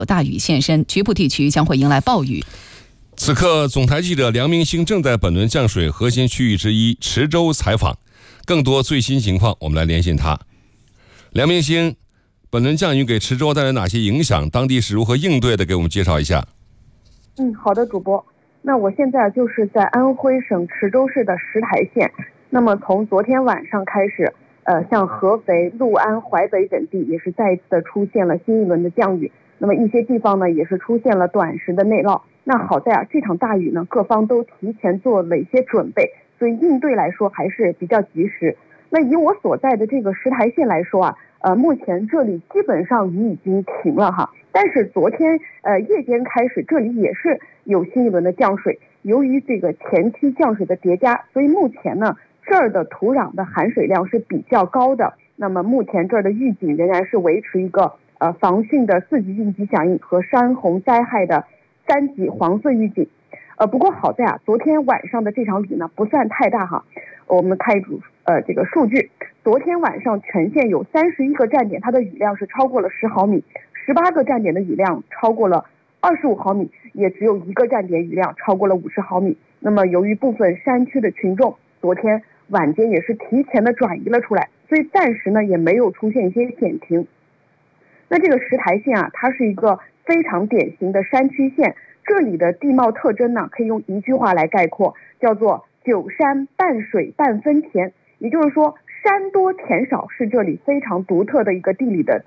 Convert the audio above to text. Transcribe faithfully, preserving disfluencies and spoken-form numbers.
有大雨现身，局部地区将会迎来暴雨。 此刻，总台记者梁明星正在本轮降水核心区域之一池州采访，更多最新情况，我们来连线他。梁明星，本轮降雨给池州带来哪些影响？当地是如何应对的？给我们介绍一下。 嗯，好的，主播。那我现在就是在安徽省池州市的石台县。那么从昨天晚上开始，呃，像合肥、六安、淮北等地也是再一次的出现了新一轮的降雨。那么一些地方呢，也是出现了短时的内涝。那好在啊，这场大雨呢，各方都提前做了一些准备，所以应对来说还是比较及时。那以我所在的这个石台县来说啊，呃，目前这里基本上雨已经停了哈。但是昨天呃夜间开始，这里也是有新一轮的降水。由于这个前期降水的叠加，所以目前呢，这儿的土壤的含水量是比较高的。那么目前这儿的预警仍然是维持一个呃防汛的四级应急响应和山洪灾害的三级黄色预警。呃，不过好在啊，昨天晚上的这场雨呢不算太大哈。我们看一组呃这个数据，昨天晚上全县有三十一个站点，它的雨量是超过了十毫米，十八个站点的雨量超过了二十五毫米，也只有一个站点雨量超过了五十毫米。那么由于部分山区的群众昨天晚间也是提前的转移了出来，所以暂时呢也没有出现一些险情。那这个石台县啊，它是一个非常典型的山区县，这里的地貌特征呢，可以用一句话来概括，叫做九山半水半分田。也就是说，山多田少是这里非常独特的一个地理的